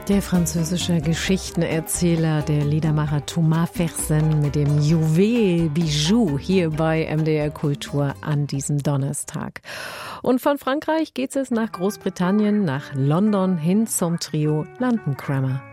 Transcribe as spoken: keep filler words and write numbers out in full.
Der französische Geschichtenerzähler, der Liedermacher Thomas Fersen mit dem Juwel Bijou hier bei M D R Kultur an diesem Donnerstag. Und von Frankreich geht es nach Großbritannien, nach London hin zum Trio London Grammar.